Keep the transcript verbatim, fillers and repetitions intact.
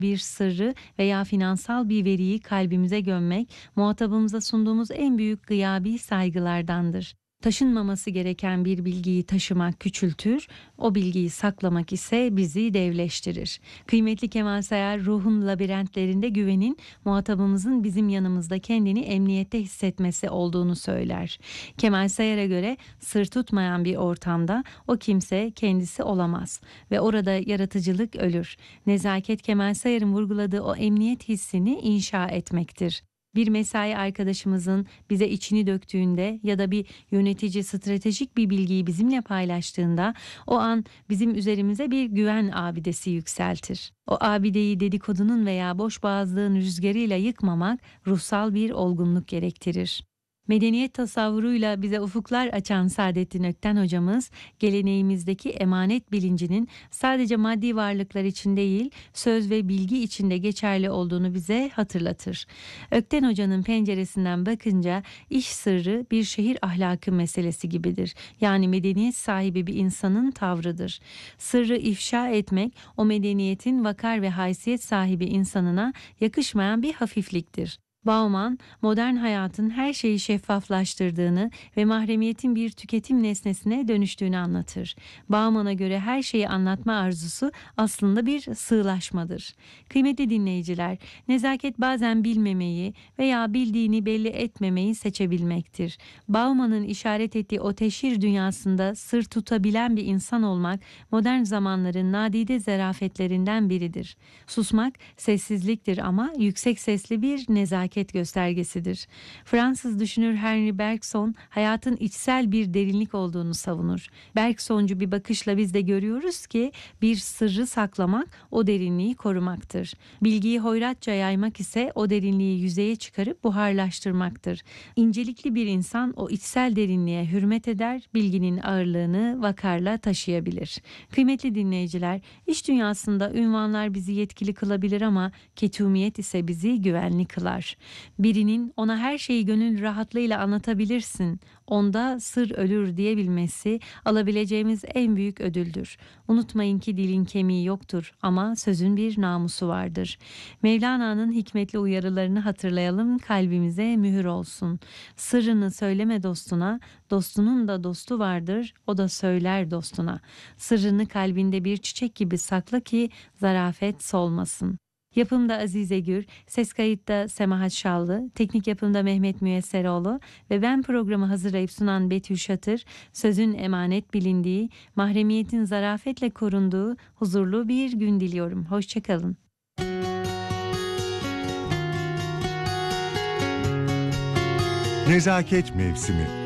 Bir sırrı veya finansal bir veriyi kalbimize gömmek, muhatabımıza sunduğumuz en büyük gıyabi saygılardandır. Taşınmaması gereken bir bilgiyi taşımak küçültür, o bilgiyi saklamak ise bizi devleştirir. Kıymetli Kemal Sayar, ruhun labirentlerinde güvenin muhatabımızın bizim yanımızda kendini emniyette hissetmesi olduğunu söyler. Kemal Sayar'a göre sır tutmayan bir ortamda o kimse kendisi olamaz ve orada yaratıcılık ölür. Nezaket, Kemal Sayar'ın vurguladığı o emniyet hissini inşa etmektir. Bir mesai arkadaşımızın bize içini döktüğünde ya da bir yönetici stratejik bir bilgiyi bizimle paylaştığında o an bizim üzerimize bir güven abidesi yükseltir. O abideyi dedikodunun veya boşboğazlığın rüzgarıyla yıkmamak ruhsal bir olgunluk gerektirir. Medeniyet tasavvuruyla bize ufuklar açan Saadettin Ökten hocamız, geleneğimizdeki emanet bilincinin sadece maddi varlıklar için değil, söz ve bilgi içinde geçerli olduğunu bize hatırlatır. Ökten hocanın penceresinden bakınca iş sırrı bir şehir ahlakı meselesi gibidir. Yani medeniyet sahibi bir insanın tavrıdır. Sırrı ifşa etmek, o medeniyetin vakar ve haysiyet sahibi insanına yakışmayan bir hafifliktir. Bauman, modern hayatın her şeyi şeffaflaştırdığını ve mahremiyetin bir tüketim nesnesine dönüştüğünü anlatır. Bauman'a göre her şeyi anlatma arzusu aslında bir sığlaşmadır. Kıymetli dinleyiciler, nezaket bazen bilmemeyi veya bildiğini belli etmemeyi seçebilmektir. Bauman'ın işaret ettiği o teşhir dünyasında sır tutabilen bir insan olmak, modern zamanların nadide zarafetlerinden biridir. Susmak, sessizliktir ama yüksek sesli bir nezaket göstergesidir. Fransız düşünür Henri Bergson hayatın içsel bir derinlik olduğunu savunur. Bergsoncu bir bakışla biz de görüyoruz ki bir sırrı saklamak o derinliği korumaktır. Bilgiyi hoyratça yaymak ise o derinliği yüzeye çıkarıp buharlaştırmaktır. İncelikli bir insan o içsel derinliğe hürmet eder, bilginin ağırlığını vakarla taşıyabilir. Kıymetli dinleyiciler, iş dünyasında ünvanlar bizi yetkili kılabilir ama ketumiyet ise bizi güvenli kılar. Birinin ona her şeyi gönül rahatlığıyla anlatabilirsin, onda sır ölür diyebilmesi alabileceğimiz en büyük ödüldür. Unutmayın ki dilin kemiği yoktur ama sözün bir namusu vardır. Mevlana'nın hikmetli uyarılarını hatırlayalım, kalbimize mühür olsun. Sırrını söyleme dostuna, dostunun da dostu vardır, o da söyler dostuna. Sırrını kalbinde bir çiçek gibi sakla ki zarafet solmasın. Yapımda Azize Gür, ses kayıtta Semahat Şallı, teknik yapımda Mehmet Müyesseroğlu ve ben programı hazırlayıp sunan Betül Şatır, sözün emanet bilindiği, mahremiyetin zarafetle korunduğu huzurlu bir gün diliyorum. Hoşçakalın. Nezaket mevsimi.